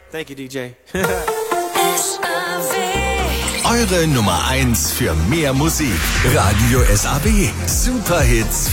Thank you, DJ. Eure Nummer 1 für mehr Musik. Radio SAW. Superhits